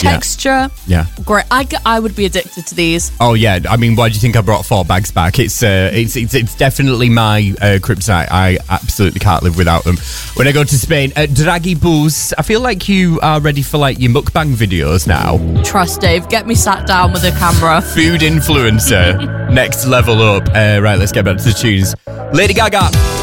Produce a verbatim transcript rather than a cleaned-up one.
texture. Yeah. Great. I, I would be addicted to these. Oh yeah, I mean, why do you think I brought four bags back? It's uh, it's, it's it's definitely my uh, kryptonite. I absolutely can't live without them. When I go to Spain, uh, Draghi Booze, I feel like you are ready for like your mukbang videos now. Trust Dave, get me sat down with a camera. Food influencer, next level up. Uh, right, let's get back to the tunes. Lady Gaga.